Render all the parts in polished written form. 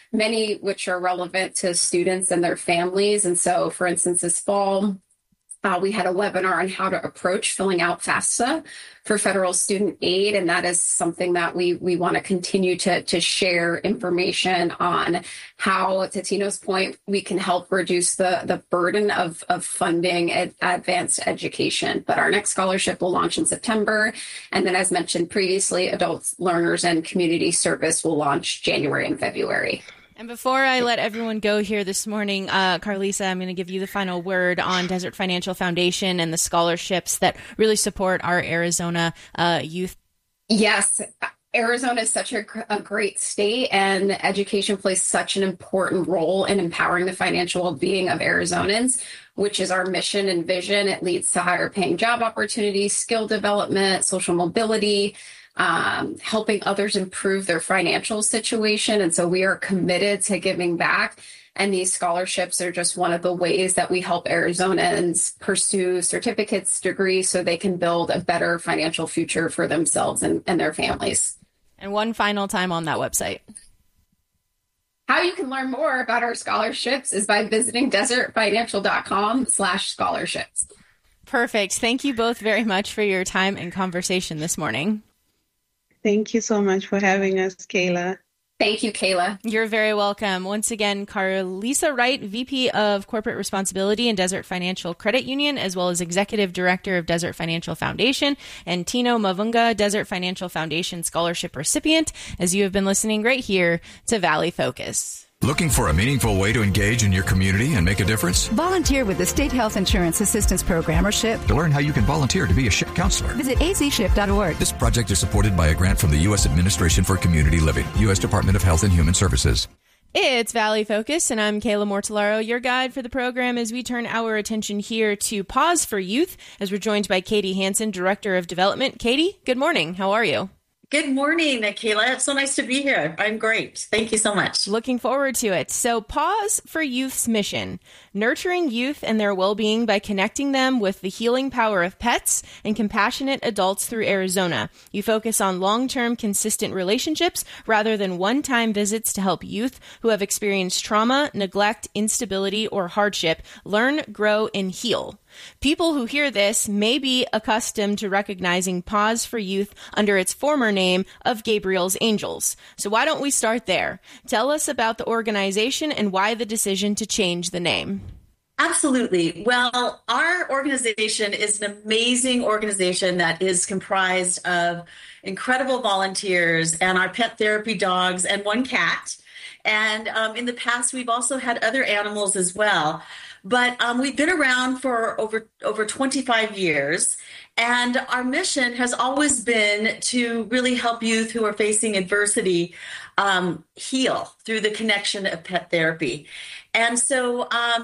many which are relevant to students and their families. And so, for instance, this fall, we had a webinar on how to approach filling out FAFSA for federal student aid. And that is something that we want to continue to share information on how, to Tino's point, we can help reduce the burden of funding advanced education. But our next scholarship will launch in September. And then, as mentioned previously, adults, learners, and community service will launch January and February. And before I let everyone go here this morning, Carlisa, I'm going to give you the final word on Desert Financial Foundation and the scholarships that really support our Arizona youth. Yes, Arizona is such a great state, and education plays such an important role in empowering the financial well-being of Arizonans, which is our mission and vision. It leads to higher paying job opportunities, skill development, social mobility, helping others improve their financial situation. And so we are committed to giving back. And these scholarships are just one of the ways that we help Arizonans pursue certificates, degrees, so they can build a better financial future for themselves and their families. And one final time on that website. How you can learn more about our scholarships is by visiting desertfinancial.com/scholarships. Perfect. Thank you both very much for your time and conversation this morning. Thank you so much for having us, Kayla. Thank you, Kayla. You're very welcome. Once again, Carlisa Wright, VP of Corporate Responsibility in Desert Financial Credit Union, as well as Executive Director of Desert Financial Foundation, and Tino Mavunga, Desert Financial Foundation Scholarship recipient, as you have been listening right here to Valley Focus. Looking for a meaningful way to engage in your community and make a difference? Volunteer with the State Health Insurance Assistance Program, or SHIP. To learn how you can volunteer to be a SHIP counselor, visit azship.org. This project is supported by a grant from the U.S. Administration for Community Living, U.S. Department of Health and Human Services. It's Valley Focus, and I'm Kayla Mortellaro, your guide for the program as we turn our attention here to Pause for Youth, as we're joined by Katie Hansen, Director of Development. Katie, good morning. How are you? Good morning, Kayla. It's so nice to be here. I'm great. Thank you so much. Looking forward to it. So, Pause for Youth's mission: nurturing youth and their well-being by connecting them with the healing power of pets and compassionate adults through Arizona. You focus on long-term, consistent relationships rather than one-time visits to help youth who have experienced trauma, neglect, instability, or hardship learn, grow, and heal. People who hear this may be accustomed to recognizing Pause for Youth under its former name of Gabriel's Angels. So why don't we start there? Tell us about the organization and why the decision to change the name. Absolutely. Well, our organization is an amazing organization that is comprised of incredible volunteers and our pet therapy dogs and one cat. And in the past, we've also had other animals as well. But we've been around for over 25 years, and our mission has always been to really help youth who are facing adversity heal through the connection of pet therapy. And so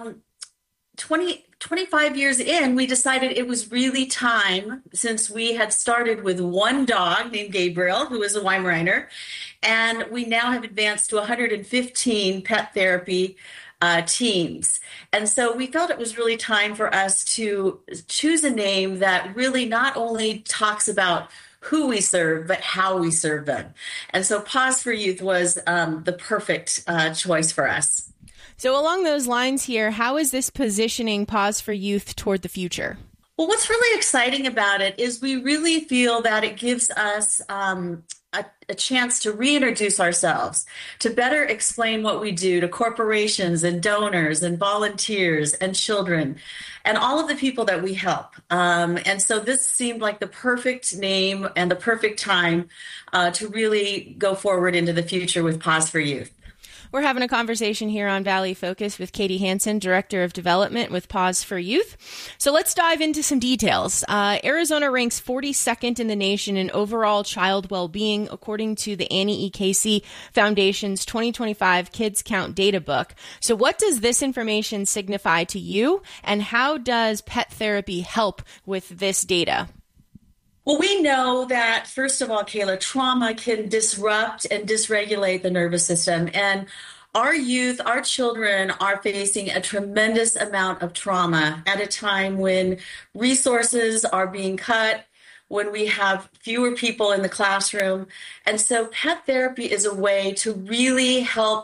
25 years in, we decided it was really time, since we had started with one dog named Gabriel, who is a Weimaraner, and we now have advanced to 115 pet therapy teams. And so we felt it was really time for us to choose a name that really not only talks about who we serve, but how we serve them. And so Pause for Youth was the perfect choice for us. So along those lines here, how is this positioning Pause for Youth toward the future? Well, what's really exciting about it is we really feel that it gives us a chance to reintroduce ourselves, to better explain what we do to corporations and donors and volunteers and children and all of the people that we help. And so this seemed like the perfect name and the perfect time to really go forward into the future with Pause for Youth. We're having a conversation here on Valley Focus with Katie Hansen, Director of Development with Pause for Youth. So let's dive into some details. Arizona ranks 42nd in the nation in overall child well-being, according to the Annie E. Casey Foundation's 2025 Kids Count Data Book. So what does this information signify to you, and how does pet therapy help with this data? Well, we know that, first of all, Kayla, trauma can disrupt and dysregulate the nervous system. And our youth, our children are facing a tremendous amount of trauma at a time when resources are being cut, when we have fewer people in the classroom. And so pet therapy is a way to really help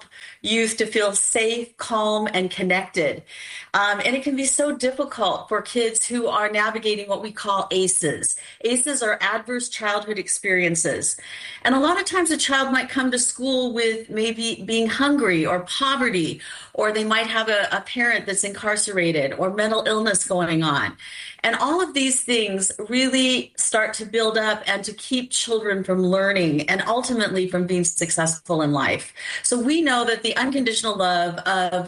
youth to feel safe, calm, and connected. And it can be so difficult for kids who are navigating what we call ACEs. ACEs are adverse childhood experiences. And a lot of times a child might come to school with maybe being hungry or poverty, or they might have a parent that's incarcerated or mental illness going on. And all of these things really start to build up and to keep children from learning and ultimately from being successful in life. So we know that the unconditional love of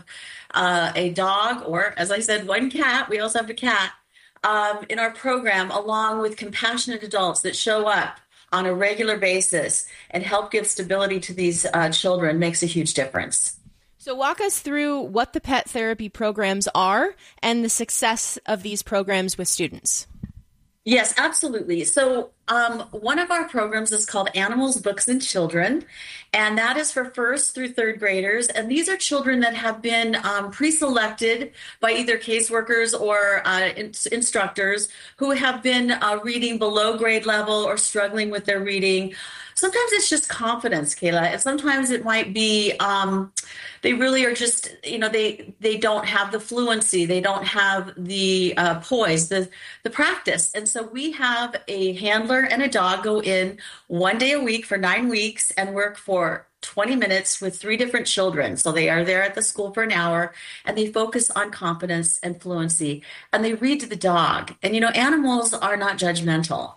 a dog, or as I said, one cat, we also have a cat, in our program, along with compassionate adults that show up on a regular basis and help give stability to these children, makes a huge difference. So walk us through what the pet therapy programs are and the success of these programs with students. Yes, absolutely. So one of our programs is called Animals, Books, and Children, and that is for first through third graders. And these are children that have been pre-selected by either caseworkers or instructors who have been reading below grade level or struggling with their reading. Sometimes it's just confidence, Kayla, and sometimes it might be they really are just, they don't have the fluency, they don't have the poise, the practice. And so we have a handler and a dog go in one day a week for 9 weeks and work for 20 minutes with 3 different children. So they are there at the school for an hour and they focus on confidence and fluency and they read to the dog. And, animals are not judgmental.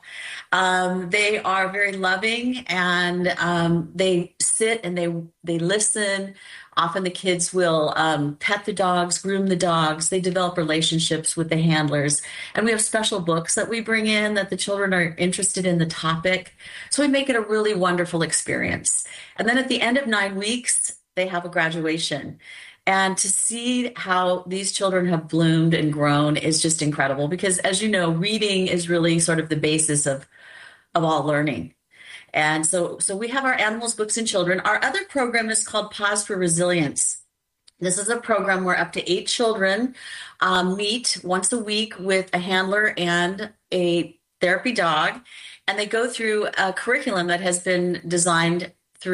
They are very loving and they sit and they listen. Often the kids will pet the dogs, groom the dogs. They develop relationships with the handlers. And we have special books that we bring in that the children are interested in the topic. So we make it a really wonderful experience. And then at the end of 9 weeks, they have a graduation. And to see how these children have bloomed and grown is just incredible because, as you know, reading is really sort of the basis of all learning. And so we have our Animals, Books, and Children. Our other program is called Pause for Resilience. This is a program where up to 8 children meet once a week with a handler and a therapy dog, and they go through a curriculum that has been designed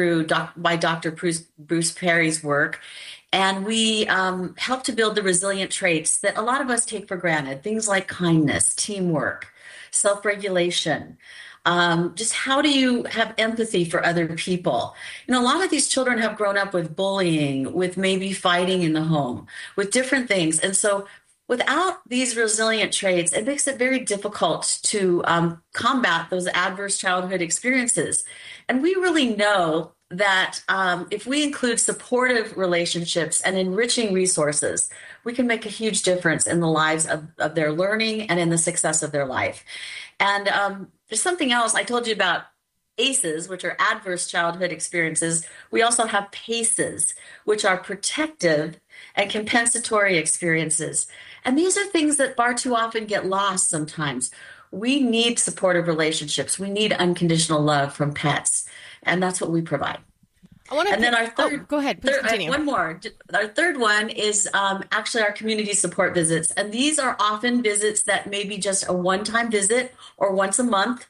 by Dr. Bruce Perry's work. And we help to build the resilient traits that a lot of us take for granted, things like kindness, teamwork, self-regulation. Just how do you have empathy for other people? A lot of these children have grown up with bullying, with maybe fighting in the home, with different things. And so without these resilient traits, it makes it very difficult to combat those adverse childhood experiences. And we really know that if we include supportive relationships and enriching resources, we can make a huge difference in the lives of their learning and in the success of their life. And there's something else I told you about ACEs, which are adverse childhood experiences. We also have PACEs, which are protective and compensatory experiences. And these are things that far too often get lost sometimes. We need supportive relationships. We need unconditional love from pets. And that's what we provide. Then our third, go ahead, please continue. One more. Our third one is actually our community support visits. And these are often visits that may be just a one-time visit or once a month.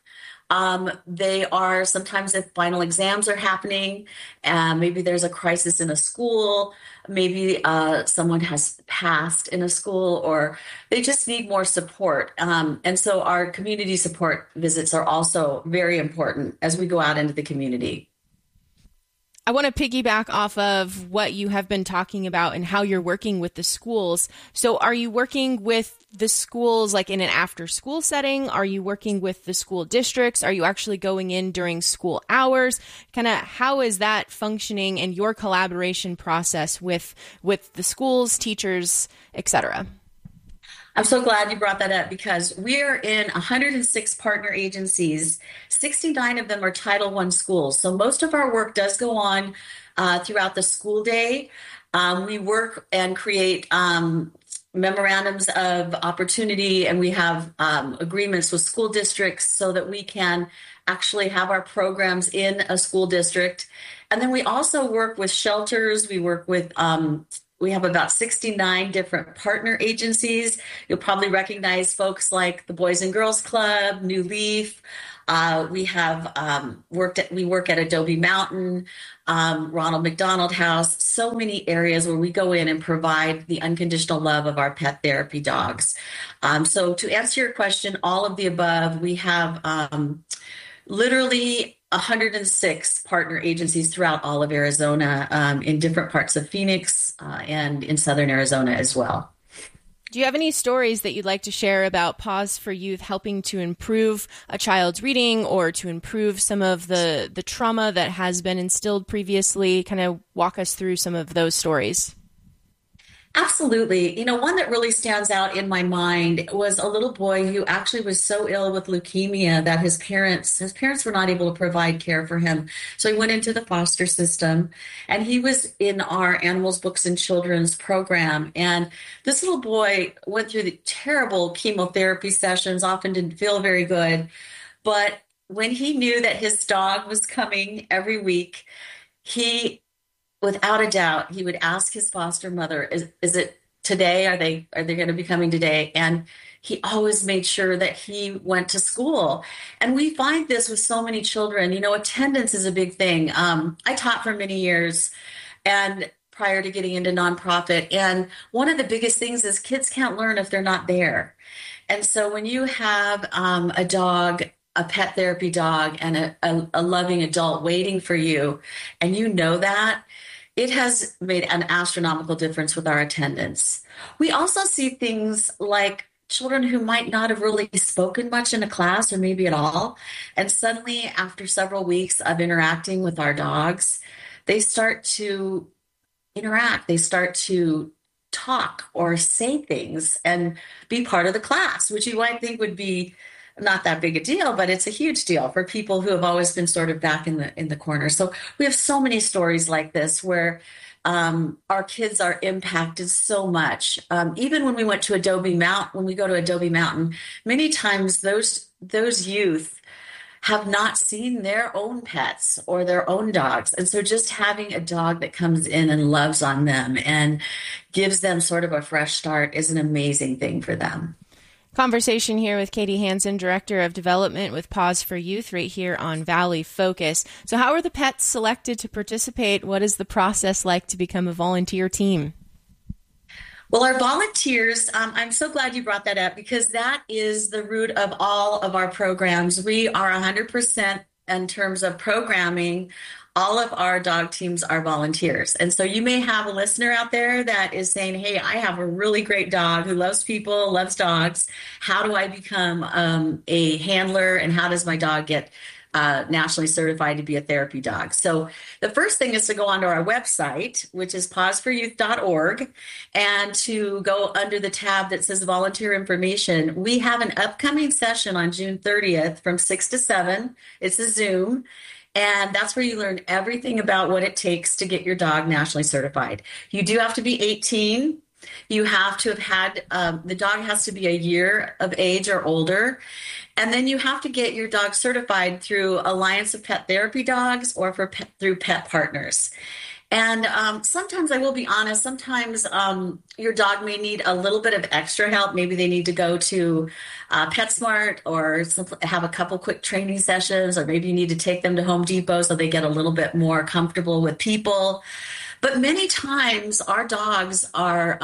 They are sometimes if final exams are happening, maybe there's a crisis in a school, maybe someone has passed in a school, or they just need more support. And so our community support visits are also very important as we go out into the community. I want to piggyback off of what you have been talking about and how you're working with the schools. So are you working with the schools like in an after school setting? Are you working with the school districts? Are you actually going in during school hours? Kind of how is that functioning and your collaboration process with the schools, teachers, etc.? I'm so glad you brought that up because we're in 106 partner agencies. 69 of them are Title I schools. So most of our work does go on throughout the school day. We work and create memorandums of opportunity, and we have agreements with school districts so that we can actually have our programs in a school district. And then we also work with shelters. We work with we have about 69 different partner agencies. You'll probably recognize folks like the Boys and Girls Club, New Leaf, We work at Adobe Mountain, Ronald McDonald House, so many areas where we go in and provide the unconditional love of our pet therapy dogs. So to answer your question, all of the above, we have literally 106 partner agencies throughout all of Arizona, in different parts of Phoenix and in southern Arizona as well. Do you have any stories that you'd like to share about Paws for Youth helping to improve a child's reading or to improve some of the trauma that has been instilled previously? Kind of walk us through some of those stories. Absolutely. One that really stands out in my mind was a little boy who actually was so ill with leukemia that his parents were not able to provide care for him. So he went into the foster system, and he was in our Animals, Books, and Children's program. And this little boy went through the terrible chemotherapy sessions, often didn't feel very good. But when he knew that his dog was coming every week, without a doubt, he would ask his foster mother, is it today? Are they going to be coming today? And he always made sure that he went to school. And we find this with so many children. Attendance is a big thing. I taught for many years and prior to getting into nonprofit. And one of the biggest things is kids can't learn if they're not there. And so when you have a dog, a pet therapy dog, and a loving adult waiting for you, and that, it has made an astronomical difference with our attendance. We also see things like children who might not have really spoken much in a class or maybe at all. And suddenly, after several weeks of interacting with our dogs, they start to interact. They start to talk or say things and be part of the class, which you might think would be not that big a deal, but it's a huge deal for people who have always been sort of back in the corner. So we have so many stories like this where our kids are impacted so much. Even when we went to Adobe Mountain, when we go to Adobe Mountain, many times those youth have not seen their own pets or their own dogs. And so just having a dog that comes in and loves on them and gives them sort of a fresh start is an amazing thing for them. Conversation here with Katie Hansen, Director of Development with Paws for Youth, right here on Valley Focus. So how are the pets selected to participate? What is the process like to become a volunteer team? Well, our volunteers, I'm so glad you brought that up because that is the root of all of our programs. We are 100% in terms of programming. All of our dog teams are volunteers. And so you may have a listener out there that is saying, hey, I have a really great dog who loves people, loves dogs. How do I become a handler, and how does my dog get nationally certified to be a therapy dog? So the first thing is to go onto our website, which is pawsforyouth.org, and to go under the tab that says volunteer information. We have an upcoming session on June 30th from 6 to 7. It's a Zoom. And that's where you learn everything about what it takes to get your dog nationally certified. You do have to be 18. You have to have had, the dog has to be a year of age or older. And then you have to get your dog certified through Alliance of Pet Therapy Dogs or through Pet Partners. And sometimes, I will be honest, sometimes your dog may need a little bit of extra help. Maybe they need to go to PetSmart or have a couple quick training sessions, or maybe you need to take them to Home Depot so they get a little bit more comfortable with people. But many times our dogs are,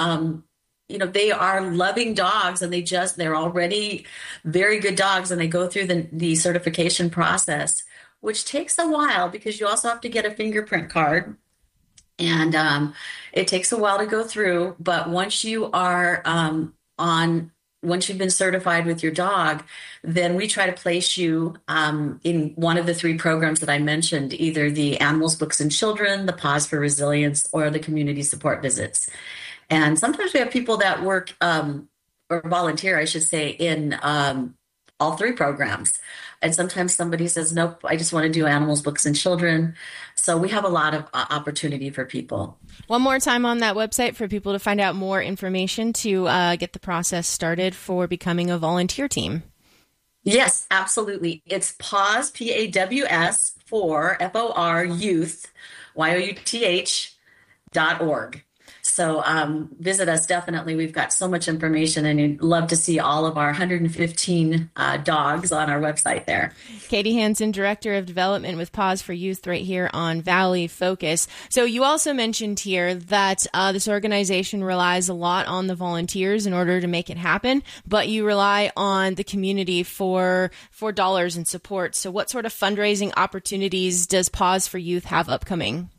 they are loving dogs, and they're already very good dogs, and they go through the certification process, which takes a while because you also have to get a fingerprint card. And it takes a while to go through, but once you are once you've been certified with your dog, then we try to place you in one of the 3 programs that I mentioned, either the Animals, Books, and Children, the Paws for Resilience, or the Community Support Visits. And sometimes we have people that work or volunteer, I should say, in all 3 programs. And sometimes somebody says, nope, I just want to do Animals, Books, and Children. So we have a lot of opportunity for people. One more time on that website for people to find out more information to get the process started for becoming a volunteer team. Yes, absolutely. It's PAWS, PAWS, FOR, FOR, youth, YOUTH.org. So visit us definitely. We've got so much information, and you'd love to see all of our 115 dogs on our website there. Katie Hansen, Director of Development with Paws for Youth, right here on Valley Focus. So you also mentioned here that this organization relies a lot on the volunteers in order to make it happen, but you rely on the community for dollars and support. So what sort of fundraising opportunities does Paws for Youth have upcoming?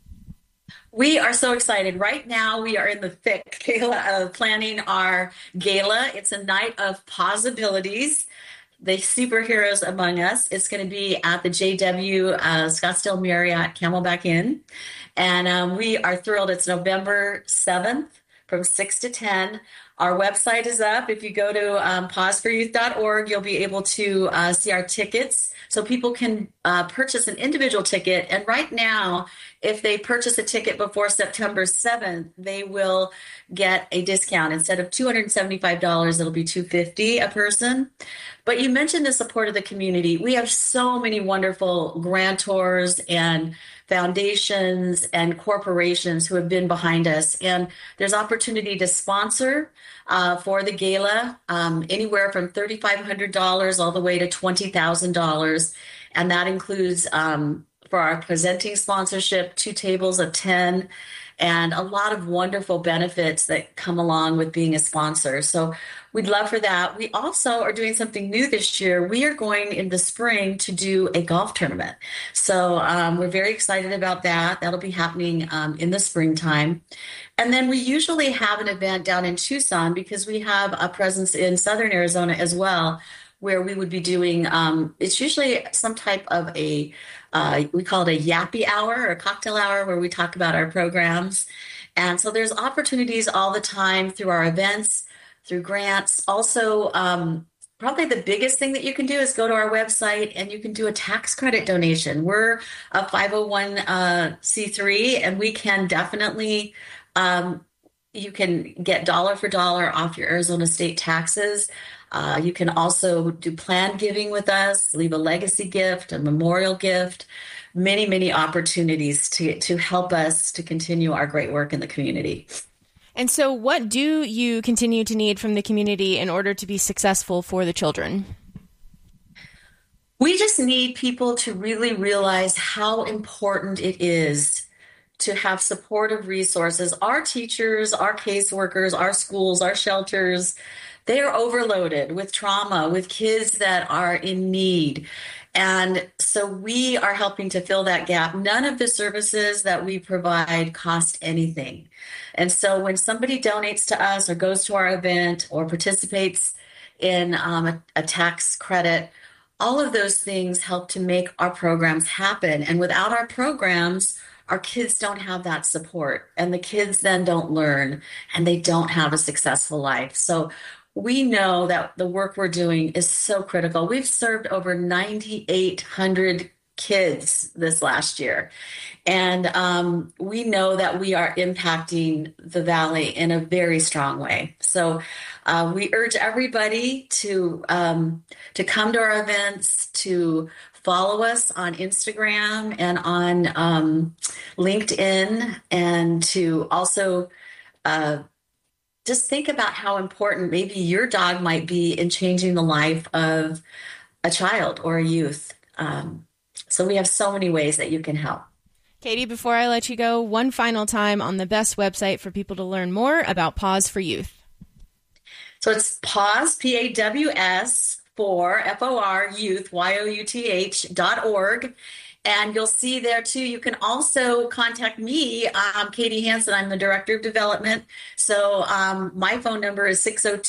We are so excited. Right now, we are in the thick, Kayla, of planning our gala. It's a night of possibilities. The superheroes among us. It's going to be at the JW Scottsdale Marriott Camelback Inn. And we are thrilled. It's November 7th from 6 to 10. Our website is up. If you go to pawsforyouth.org, you'll be able to see our tickets. So people can purchase an individual ticket. And right now, if they purchase a ticket before September 7th, they will get a discount. Instead of $275, it'll be $250 a person. But you mentioned the support of the community. We have so many wonderful grantors and foundations and corporations who have been behind us. And there's opportunity to sponsor for the gala, anywhere from $3,500 all the way to $20,000. And that includes, for our presenting sponsorship, 2 tables of 10, and a lot of wonderful benefits that come along with being a sponsor. So we'd love for that. We also are doing something new this year. We are going in the spring to do a golf tournament. So we're very excited about that. That'll be happening in the springtime. And then we usually have an event down in Tucson because we have a presence in Southern Arizona as well, where we would be doing, it's usually some type of a, we call it a yappy hour or a cocktail hour, where we talk about our programs. And so there's opportunities all the time through our events, through grants. Also, probably the biggest thing that you can do is go to our website and you can do a tax credit donation. We're a 501c3, and we can definitely, you can get dollar for dollar off your Arizona state taxes. You can also do planned giving with us, leave a legacy gift, a memorial gift, many, many opportunities to help us to continue our great work in the community. And so what do you continue to need from the community in order to be successful for the children? We just need people to really realize how important it is to have supportive resources. Our teachers, our caseworkers, our schools, our shelters, they are overloaded with trauma, with kids that are in need. And so we are helping to fill that gap. None of the services that we provide cost anything. And so when somebody donates to us or goes to our event or participates in a tax credit, all of those things help to make our programs happen. And without our programs, our kids don't have that support, and the kids then don't learn, and they don't have a successful life. So we know that the work we're doing is so critical. We've served over 9,800 kids this last year. And we know that we are impacting the Valley in a very strong way. So we urge everybody to come to our events, to follow us on Instagram and on LinkedIn, and to also just think about how important maybe your dog might be in changing the life of a child or a youth. So we have so many ways that you can help. Katie, before I let you go, one final time on the best website for people to learn more about Paws for Youth. So it's Paws, P-A-W-S, for F-O-R, youth, YOUTH.org. And you'll see there, too, you can also contact me, Katie Hansen. I'm the Director of Development. So my phone number is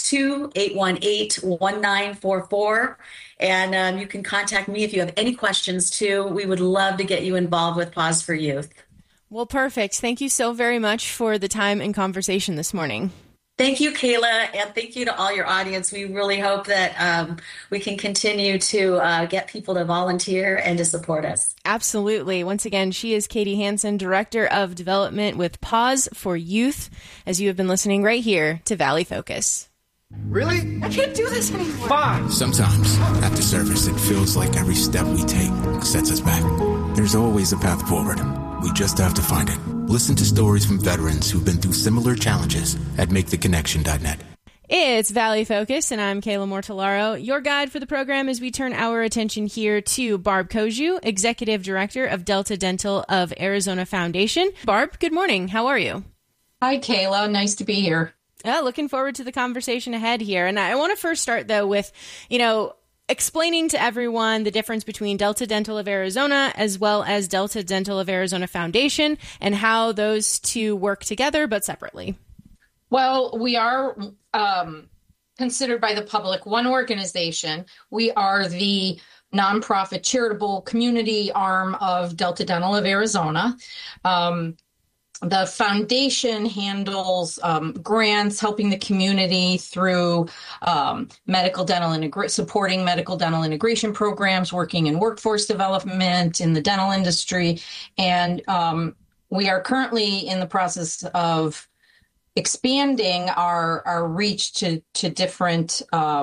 602-818-1944. And you can contact me if you have any questions, too. We would love to get you involved with Paws for Youth. Well, perfect. Thank you so very much for the time and conversation this morning. Thank you, Kayla, and thank you to all your audience. We really hope that we can continue to get people to volunteer and to support us. Absolutely. Once again, she is Katie Hansen, Director of Development with Paws for Youth, as you have been listening right here to Valley Focus. Really? I can't do this anymore. Fine. Sometimes, at the surface, it feels like every step we take sets us back. There's always a path forward. We just have to find it. Listen to stories from veterans who've been through similar challenges at MakeTheConnection.net. It's Valley Focus, and I'm Kayla Mortellaro, your guide for the program as we turn our attention here to Barb Koju, Executive Director of Delta Dental of Arizona Foundation. Barb, good morning. How are you? Hi, Kayla. Nice to be here. Looking forward to the conversation ahead here. And I want to first start, though, with, explaining to everyone the difference between Delta Dental of Arizona as well as Delta Dental of Arizona Foundation and how those two work together but separately. Well, we are considered by the public one organization. We are the nonprofit charitable community arm of Delta Dental of Arizona. The foundation handles grants, helping the community through supporting medical dental integration programs, working in workforce development in the dental industry. And we are currently in the process of expanding our reach to different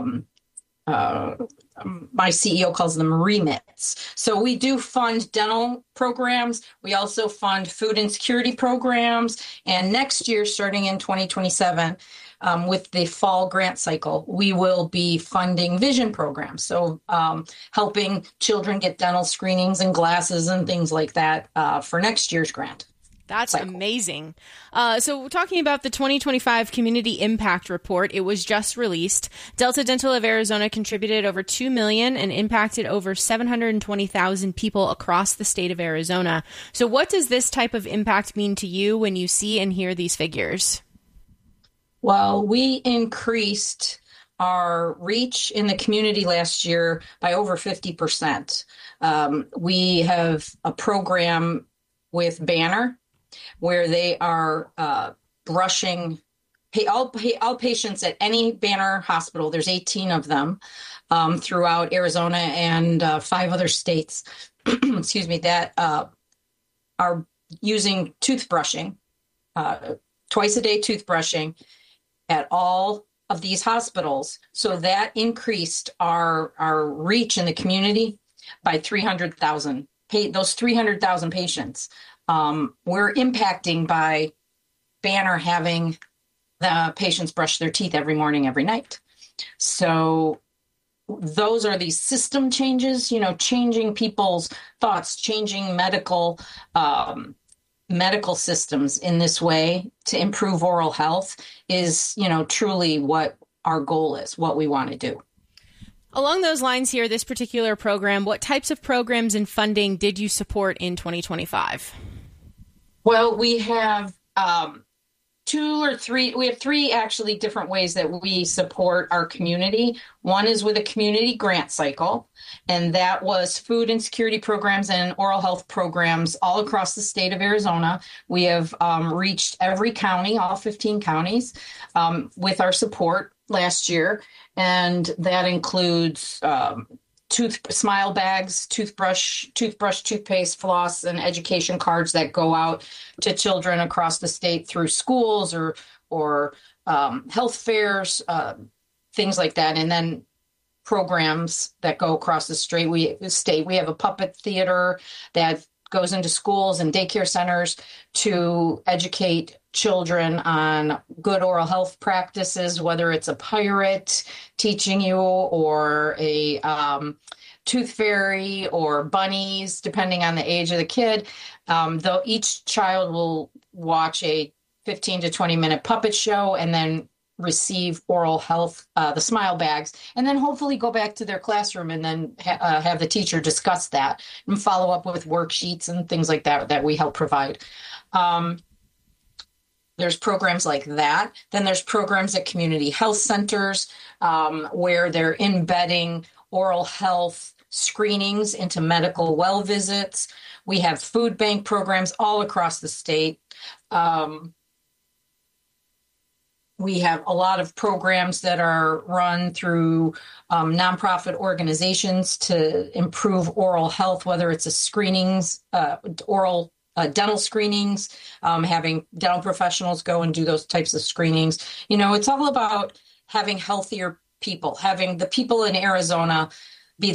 my CEO calls them remits. So we do fund dental programs. We also fund food insecurity programs. And next year, starting in 2027, with the fall grant cycle, we will be funding vision programs. So helping children get dental screenings and glasses and things like that for next year's grant. That's amazing. So talking about the 2025 Community Impact Report, it was just released. Delta Dental of Arizona contributed over $2 million and impacted over 720,000 people across the state of Arizona. So what does this type of impact mean to you when you see and hear these figures? Well, we increased our reach in the community last year by over 50%. We have a program with Banner, where they are brushing all patients at any Banner hospital. There's 18 of them throughout Arizona and 5 other states, excuse me, that are using toothbrushing, twice a day toothbrushing at all of these hospitals. So that increased our reach in the community by 300,000. Those 300,000 patients. We're impacting by Banner having the patients brush their teeth every morning, every night. So those are these system changes, changing people's thoughts, changing medical systems in this way to improve oral health is, truly what our goal is, what we want to do. Along those lines here, this particular program, what types of programs and funding did you support in 2025? Well, we have 2 or 3. We have 3 actually different ways that we support our community. One is with a community grant cycle, and that was food insecurity programs and oral health programs all across the state of Arizona. We have reached every county, all 15 counties, with our support last year, and that includes smile bags, toothbrush, toothpaste, floss, and education cards that go out to children across the state through schools or health fairs, things like that. And then programs that go across the state. We have a puppet theater that goes into schools and daycare centers to educate children on good oral health practices, whether it's a pirate teaching you or a tooth fairy or bunnies, depending on the age of the kid. Though each child will watch a 15 to 20 minute puppet show and then receive oral health, the smile bags, and then hopefully go back to their classroom and then have the teacher discuss that and follow up with worksheets and things like that we help provide. There's programs like that. Then there's programs at community health centers where they're embedding oral health screenings into medical well visits. We have food bank programs all across the state. We have a lot of programs that are run through nonprofit organizations to improve oral health, whether it's dental screenings, having dental professionals go and do those types of screenings. It's all about having healthier people, having the people in Arizona be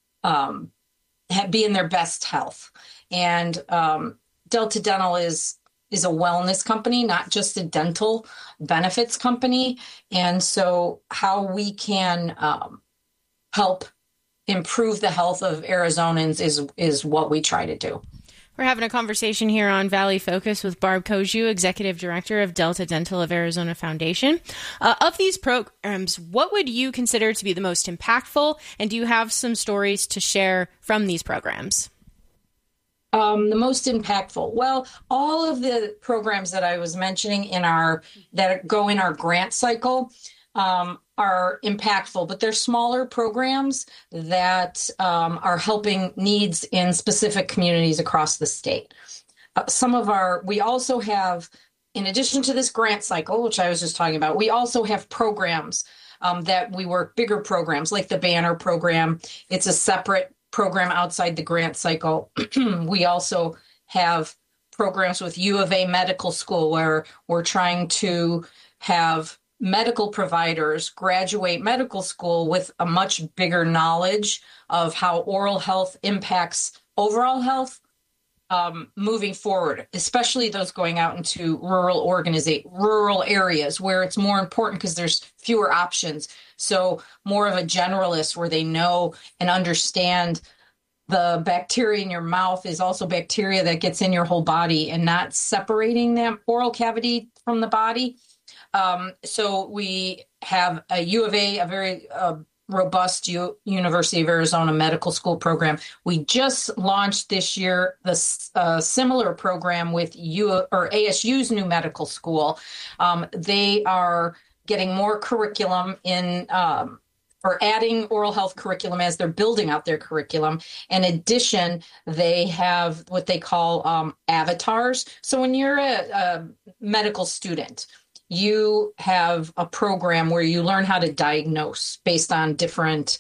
in their best health. And Delta Dental is is a wellness company, not just a dental benefits company. And so how we can help improve the health of Arizonans is what we try to do. We're having a conversation here on Valley Focus with Barb Koju, Executive Director of Delta Dental of Arizona Foundation. Of these programs, what would you consider to be the most impactful? And do you have some stories to share from these programs? The most impactful. Well, all of the programs that I was mentioning that go in our grant cycle are impactful, but they're smaller programs that are helping needs in specific communities across the state. We also have, in addition to this grant cycle, which I was just talking about, we also have programs that we work, bigger programs like the Banner program. It's a separate program outside the grant cycle. We also have programs with U of A Medical School where we're trying to have medical providers graduate medical school with a much bigger knowledge of how oral health impacts overall health moving forward, especially those going out into rural areas where it's more important because there's fewer options. So more of a generalist where they know and understand the bacteria in your mouth is also bacteria that gets in your whole body and not separating the oral cavity from the body. So we have a U of A, a very robust University of Arizona Medical School program. We just launched this year the similar program with ASU's new medical school. They are getting more curriculum or adding oral health curriculum as they're building out their curriculum. In addition, they have what they call avatars. So when you're a medical student, you have a program where you learn how to diagnose based on different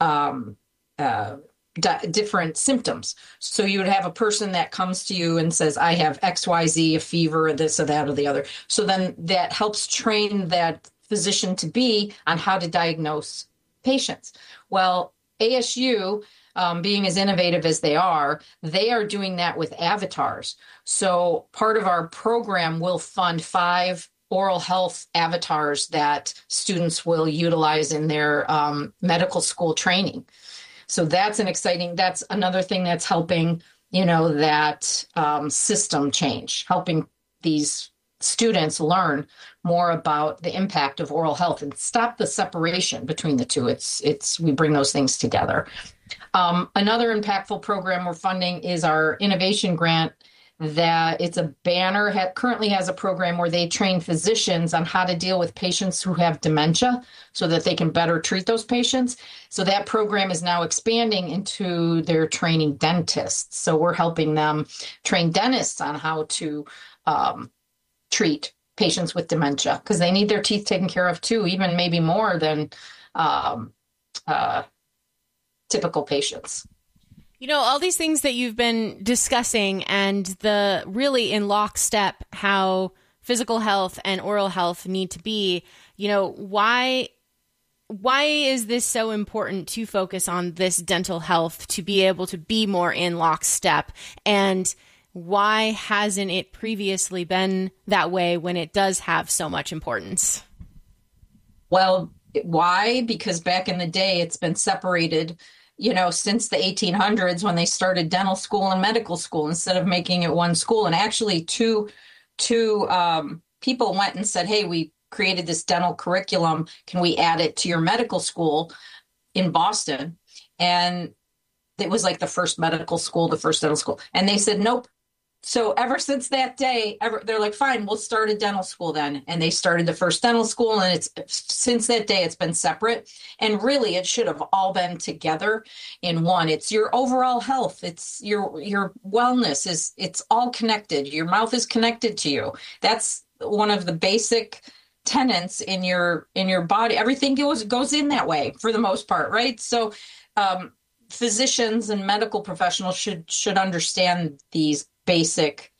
symptoms. So you would have a person that comes to you and says, I have XYZ, a fever, this or that or the other. So then that helps train that physician to be on how to diagnose patients. Well, ASU, being as innovative as they are doing that with avatars. So part of our program will fund 5 oral health avatars that students will utilize in their medical school training. So that's another thing that's helping, that system change, helping these students learn more about the impact of oral health and stop the separation between the two. We bring those things together. Another impactful program we're funding is our innovation grant. That it's a Banner currently has a program where they train physicians on how to deal with patients who have dementia so that they can better treat those patients. So that program is now expanding into their training dentists. So we're helping them train dentists on how to treat patients with dementia because they need their teeth taken care of too, even maybe more than typical patients. All these things that you've been discussing and the really in lockstep how physical health and oral health need to be, why is this so important to focus on this dental health to be able to be more in lockstep? And why hasn't it previously been that way when it does have so much importance? Well, why? Because back in the day, it's been separated since the 1800s when they started dental school and medical school instead of making it one school. And actually two people went and said, hey, we created this dental curriculum. Can we add it to your medical school in Boston? And it was like the first medical school, the first dental school. And they said, nope. So ever since that day, they're like, fine, we'll start a dental school then. And they started the first dental school. And since that day, it's been separate. And really, it should have all been together in one. It's your overall health. It's your wellness. It's all connected. Your mouth is connected to you. That's one of the basic tenets in your body. Everything goes in that way for the most part, right? So physicians and medical professionals should understand these basic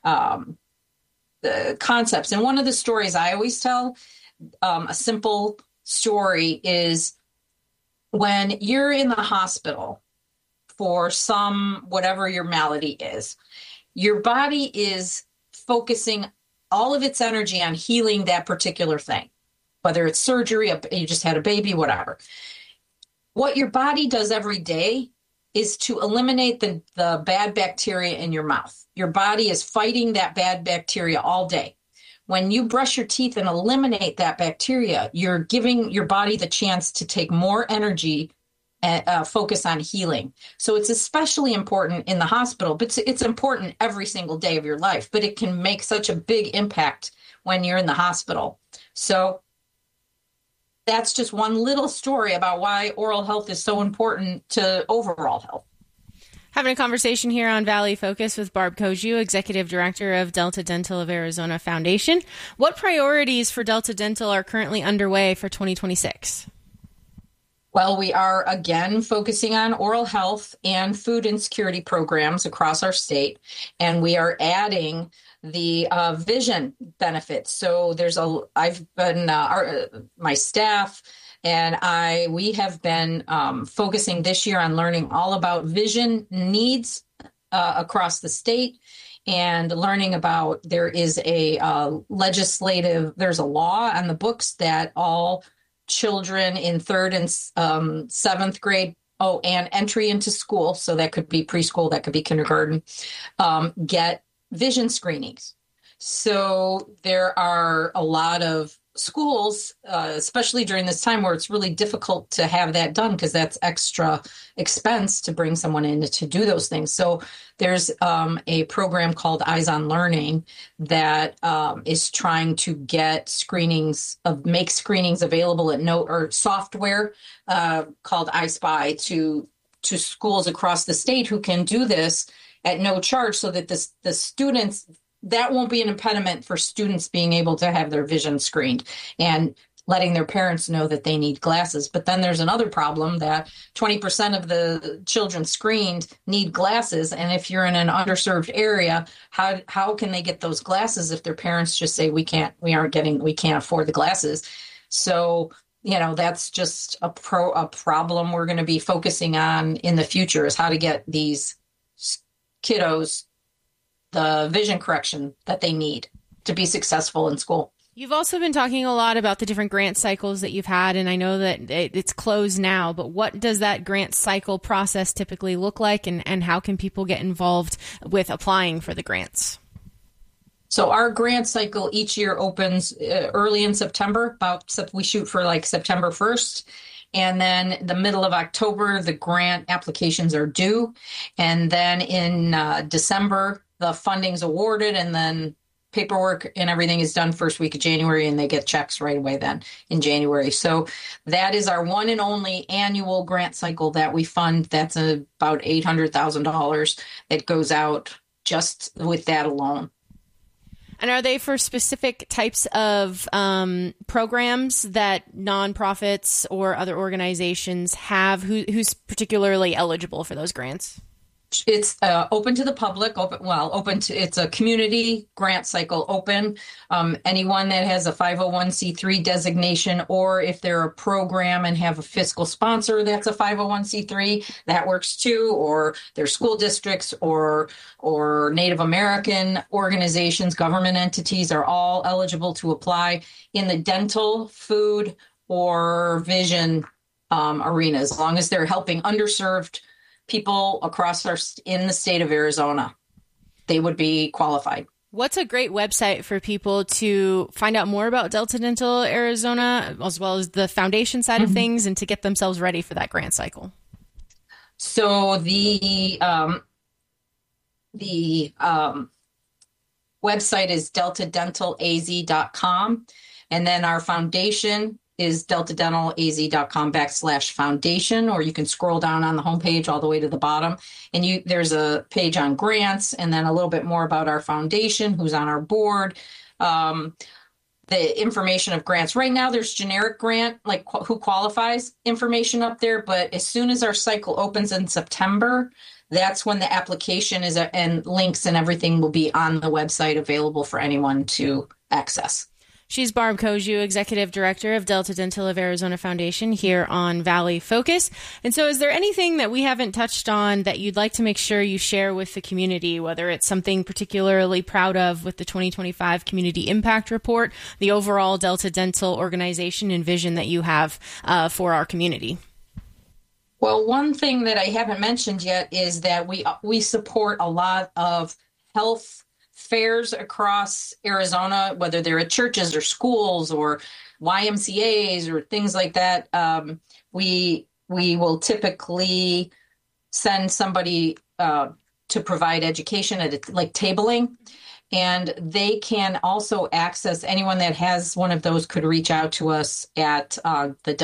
concepts. And one of the stories I always tell, a simple story, is when you're in the hospital for whatever your malady is, your body is focusing all of its energy on healing that particular thing, whether it's surgery, you just had a baby, whatever. What your body does every day is to eliminate the bad bacteria in your mouth. Your body is fighting that bad bacteria all day. When you brush your teeth and eliminate that bacteria, you're giving your body the chance to take more energy and focus on healing. So it's especially important in the hospital, but it's important every single day of your life, but it can make such a big impact when you're in the hospital. So that's just one little story about why oral health is so important to overall health. Having a conversation here on Valley Focus with Barb Koju, Executive Director of Delta Dental of Arizona Foundation. What priorities for Delta Dental are currently underway for 2026? Well, we are again focusing on oral health and food insecurity programs across our state, and we are adding the vision benefits. So I've been my staff and we have been focusing this year on learning all about vision needs across the state, and learning about there's a law on the books that all children in 3rd and 7th grade, and entry into school, so that could be preschool, that could be kindergarten, get vision screenings. So there are a lot of schools, especially during this time, where it's really difficult to have that done because that's extra expense to bring someone in to do those things. So there's a program called Eyes on Learning that is trying to get make screenings available at software called iSpy to schools across the state who can do this at no charge, so that the students, that won't be an impediment for students being able to have their vision screened and letting their parents know that they need glasses. But then there's another problem that 20% of the children screened need glasses. And if you're in an underserved area, how can they get those glasses if their parents just say, we can't afford the glasses? So, that's just a problem we're going to be focusing on in the future, is how to get these kiddos the vision correction that they need to be successful in school. You've also been talking a lot about the different grant cycles that you've had, and I know that it's closed now, but what does that grant cycle process typically look like, and how can people get involved with applying for the grants? So our grant cycle each year opens early in September. We shoot for like September 1st. And then the middle of October, the grant applications are due. And then in December, the funding's awarded, and then paperwork and everything is done first week of January, and they get checks right away then in January. So that is our one and only annual grant cycle that we fund. That's about $800,000 that goes out just with that alone. And are they for specific types of programs that nonprofits or other organizations have? Who's particularly eligible for those grants? It's open to the public. It's a community grant cycle open. Anyone that has a 501c3 designation, or if they're a program and have a fiscal sponsor that's a 501c3, that works too. Or their school districts or Native American organizations, government entities are all eligible to apply in the dental, food, or vision arena, as long as they're helping underserved people in the state of Arizona. They would be qualified. What's a great website for people to find out more about Delta Dental Arizona, as well as the foundation side of things, and to get themselves ready for that grant cycle? So the website is deltadentalaz.com, and then our foundation is deltadentalaz.com/foundation, or you can scroll down on the homepage all the way to the bottom, and there's a page on grants, and then a little bit more about our foundation, who's on our board, the information of grants. Right now there's generic grant, like who qualifies information up there, but as soon as our cycle opens in September, that's when the application and links and everything will be on the website available for anyone to access. She's Barb Koju, Executive Director of Delta Dental of Arizona Foundation here on Valley Focus. And so is there anything that we haven't touched on that you'd like to make sure you share with the community, whether it's something particularly proud of with the 2025 Community Impact Report, the overall Delta Dental organization and vision that you have for our community? Well, one thing that I haven't mentioned yet is that we support a lot of health fairs across Arizona, whether they're at churches or schools or YMCAs or things like that. We will typically send somebody to provide education at like tabling, and they can also access, anyone that has one of those could reach out to us at the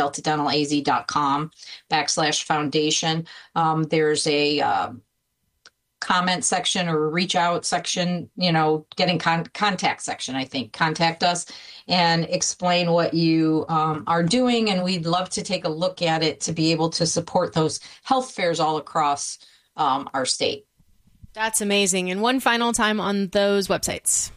deltadentalaz.com/foundation. There's a comment section or reach out section, getting contact section, I think. Contact us and explain what you are doing. And we'd love to take a look at it to be able to support those health fairs all across our state. That's amazing. And one final time on those websites.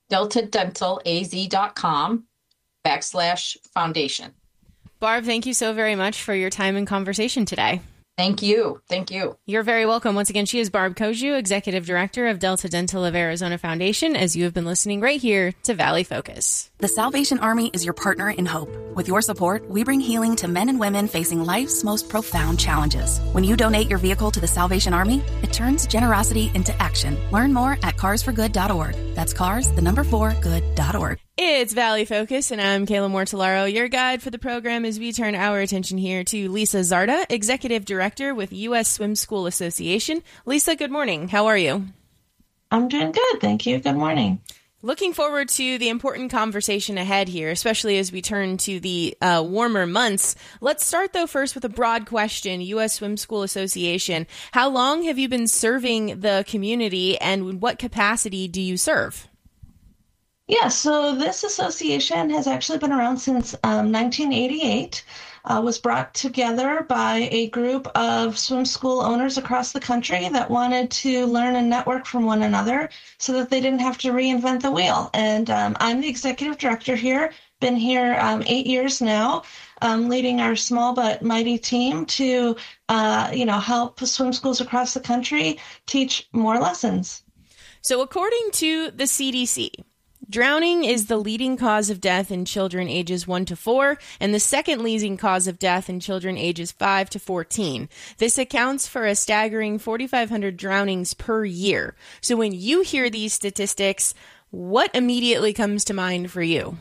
deltadentalaz.com/foundation. Barb, thank you so very much for your time and conversation today. Thank you. Thank you. You're very welcome. Once again, she is Barb Koju, Executive Director of Delta Dental of Arizona Foundation, as you have been listening right here to Valley Focus. The Salvation Army is your partner in hope. With your support, we bring healing to men and women facing life's most profound challenges. When you donate your vehicle to the Salvation Army, it turns generosity into action. Learn more at carsforgood.org. That's cars4good.org. It's Valley Focus, and I'm Kayla Mortellaro, your guide for the program as we turn our attention here to Lisa Zarda, Executive Director with U.S. Swim School Association. Lisa, good morning. How are you? I'm doing good. Thank you. Good morning. Looking forward to the important conversation ahead here, especially as we turn to the warmer months. Let's start, though, first with a broad question. U.S. Swim School Association, how long have you been serving the community, and in what capacity do you serve? Yeah, so this association has actually been around since 1988. Was brought together by a group of swim school owners across the country that wanted to learn and network from one another so that they didn't have to reinvent the wheel. And I'm the executive director here, been here 8 years now, leading our small but mighty team to, help swim schools across the country teach more lessons. So according to the CDC, drowning is the leading cause of death in children ages 1 to 4, and the second leading cause of death in children ages 5 to 14. This accounts for a staggering 4,500 drownings per year. So when you hear these statistics, what immediately comes to mind for you?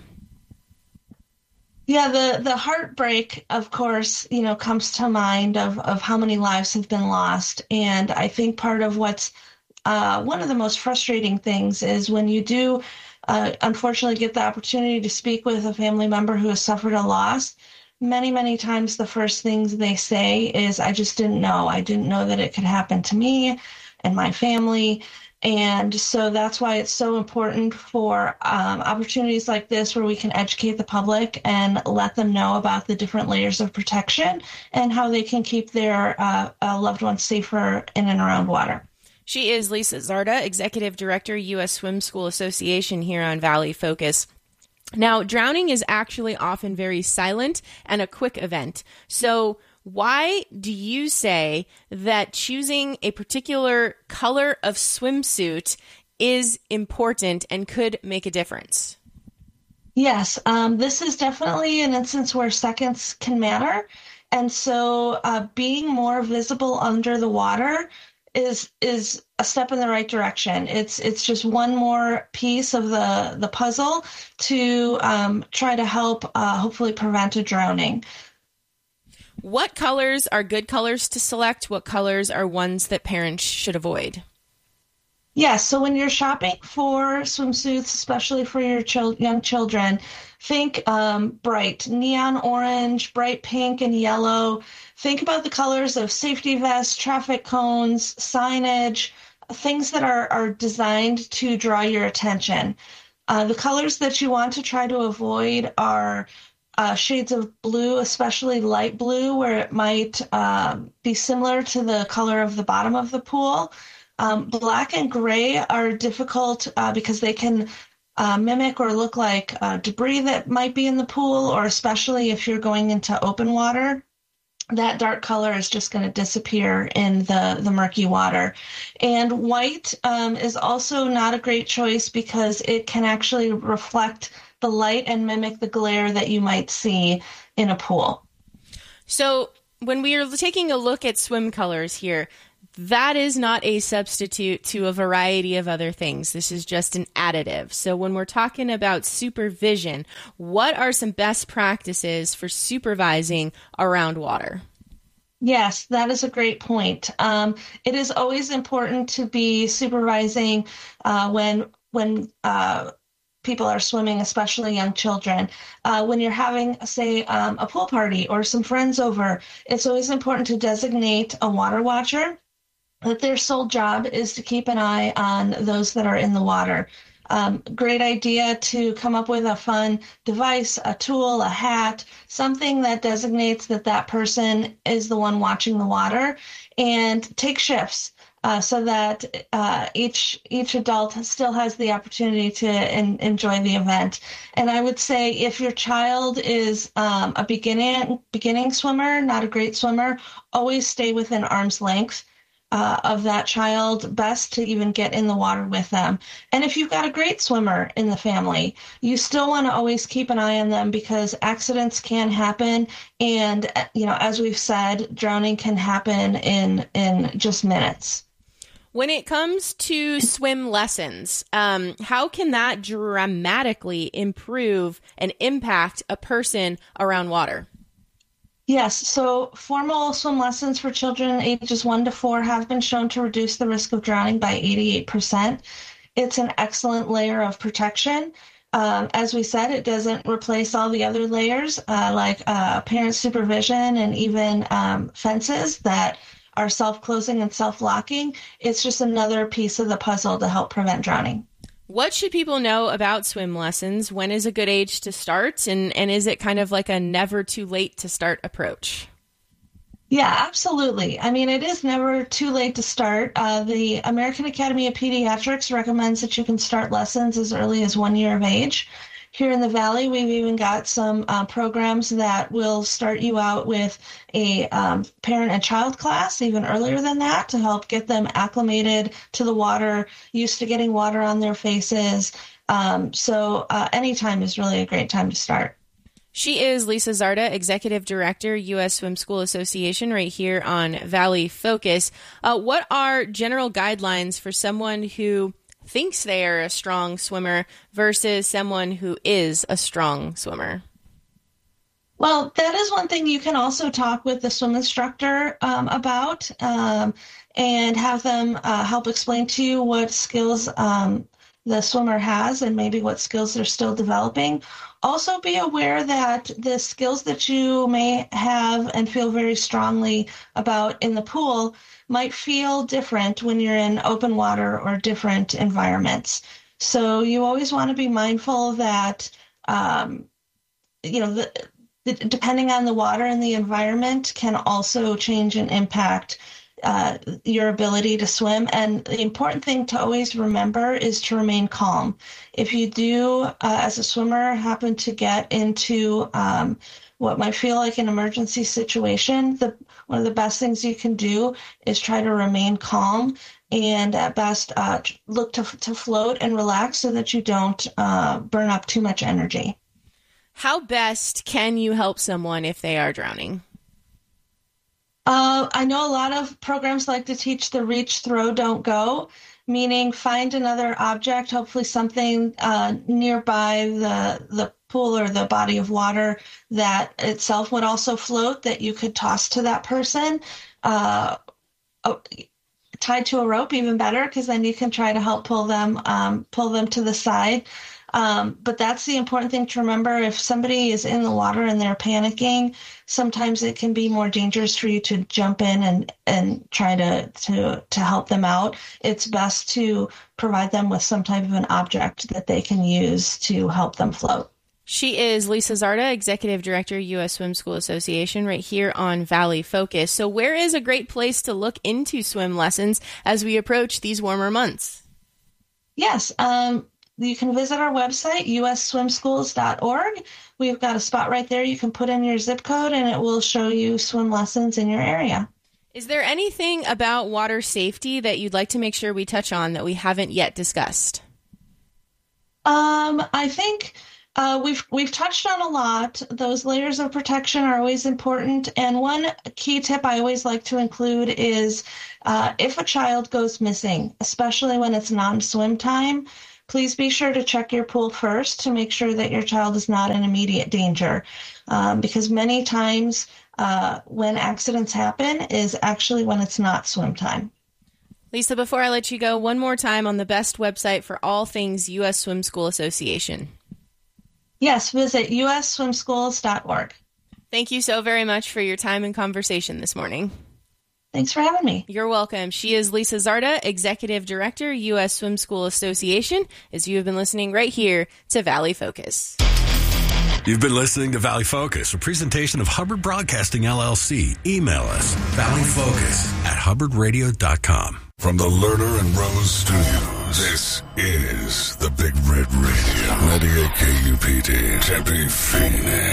Yeah, the heartbreak, of course, comes to mind of how many lives have been lost. And I think part of what's one of the most frustrating things is when you do unfortunately get the opportunity to speak with a family member who has suffered a loss, many, many times the first things they say is, I just didn't know. I didn't know that it could happen to me and my family. And so that's why it's so important for opportunities like this where we can educate the public and let them know about the different layers of protection and how they can keep their loved ones safer in and around water. She is Lisa Zarda, Executive Director, U.S. Swim School Association here on Valley Focus. Now, drowning is actually often very silent and a quick event. So why do you say that choosing a particular color of swimsuit is important and could make a difference? Yes, this is definitely an instance where seconds can matter. And so being more visible under the water is a step in the right direction. It's just one more piece of the puzzle to try to help hopefully prevent a drowning. What colors are good colors to select? What colors are ones that parents should avoid? Yeah, so when you're shopping for swimsuits, especially for your young children, think bright neon orange, bright pink and yellow. Think about the colors of safety vests, traffic cones, signage, things that are designed to draw your attention. The colors that you want to try to avoid are shades of blue, especially light blue, where it might be similar to the color of the bottom of the pool. Black and gray are difficult because they can mimic or look like debris that might be in the pool, or especially if you're going into open water, that dark color is just going to disappear in the murky water. And white is also not a great choice because it can actually reflect the light and mimic the glare that you might see in a pool. So when we are taking a look at swim colors here, that is not a substitute to a variety of other things. This is just an additive. So when we're talking about supervision, what are some best practices for supervising around water? Yes, that is a great point. It is always important to be supervising when people are swimming, especially young children. When you're having, say, a pool party or some friends over, it's always important to designate a water watcher, that their sole job is to keep an eye on those that are in the water. Great idea to come up with a fun device, a tool, a hat, something that designates that person is the one watching the water, and take shifts so that each adult still has the opportunity to enjoy the event. And I would say if your child is a beginning swimmer, not a great swimmer, always stay within arm's length of that child, best to even get in the water with them. And if you've got a great swimmer in the family, you still want to always keep an eye on them because accidents can happen. And, as we've said, drowning can happen in just minutes. When it comes to swim lessons, how can that dramatically improve and impact a person around water? Yes, so formal swim lessons for children ages 1 to 4 have been shown to reduce the risk of drowning by 88%. It's an excellent layer of protection. As we said, it doesn't replace all the other layers like parent supervision and even fences that are self-closing and self-locking. It's just another piece of the puzzle to help prevent drowning. What should people know about swim lessons? When is a good age to start? And is it kind of like a never too late to start approach? Yeah, absolutely. I mean, it is never too late to start. The American Academy of Pediatrics recommends that you can start lessons as early as 1 year of age. Here in the Valley, we've even got some programs that will start you out with a parent and child class even earlier than that to help get them acclimated to the water, used to getting water on their faces. So anytime is really a great time to start. She is Lisa Zarda, Executive Director, U.S. Swim School Association, right here on Valley Focus. What are general guidelines for someone who thinks they are a strong swimmer versus someone who is a strong swimmer? Well, that is one thing you can also talk with the swim instructor about and have them help explain to you what skills the swimmer has and maybe what skills they're still developing. Also be aware that the skills that you may have and feel very strongly about in the pool might feel different when you're in open water or different environments. So you always want to be mindful that, depending on the water and the environment can also change and impact your ability to swim. And the important thing to always remember is to remain calm. If you do, as a swimmer, happen to get into what might feel like an emergency situation, one of the best things you can do is try to remain calm and at best look to float and relax so that you don't burn up too much energy. How best can you help someone if they are drowning? I know a lot of programs like to teach the reach, throw, don't go, meaning find another object, hopefully something nearby the pool or the body of water that itself would also float that you could toss to that person. Tied to a rope, even better, because then you can try to help pull them to the side. But that's the important thing to remember. If somebody is in the water and they're panicking, sometimes it can be more dangerous for you to jump in and try to help them out. It's best to provide them with some type of an object that they can use to help them float. She is Lisa Zarda, Executive Director, U.S. Swim School Association, right here on Valley Focus. So where is a great place to look into swim lessons as we approach these warmer months? Yes. you can visit our website, usswimschools.org. We've got a spot right there. You can put in your zip code and it will show you swim lessons in your area. Is there anything about water safety that you'd like to make sure we touch on that we haven't yet discussed? I think we've touched on a lot. Those layers of protection are always important. And one key tip I always like to include is if a child goes missing, especially when it's non-swim time, please be sure to check your pool first to make sure that your child is not in immediate danger. Because many times when accidents happen is actually when it's not swim time. Lisa, before I let you go, one more time on the best website for all things U.S. Swim School Association. Yes, visit usswimschools.org. Thank you so very much for your time and conversation this morning. Thanks for having me. You're welcome. She is Lisa Zarda, Executive Director, U.S. Swim School Association, as you have been listening right here to Valley Focus. You've been listening to Valley Focus, a presentation of Hubbard Broadcasting, LLC. Email us, valleyfocus@hubbardradio.com. From the Lerner and Rose Studios, this is the Big Red Radio, 98 KUPD, Tempe, Phoenix.